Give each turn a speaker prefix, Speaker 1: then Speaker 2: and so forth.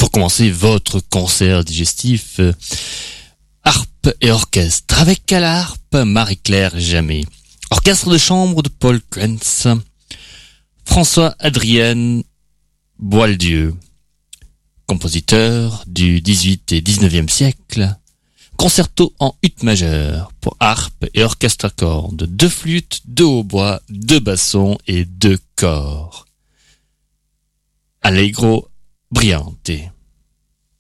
Speaker 1: pour commencer votre concert digestif, harpe et orchestre. Avec à la harpe, Marie-Claire Jamet. Orchestre de chambre de Paul Krenz. François-Adrien Boieldieu, compositeur du 18 et 19e siècle. Concerto en ut majeur pour harpe et orchestre à cordes, 2 flûtes, 2 hautbois, 2 bassons et 2 cors. Allegro brillante.